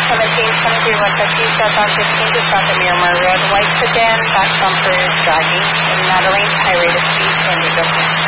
1723 southbound 15 to south of Miramar Road, white sedan, back bumper, jogging, in Madeleine, high rate of speed, and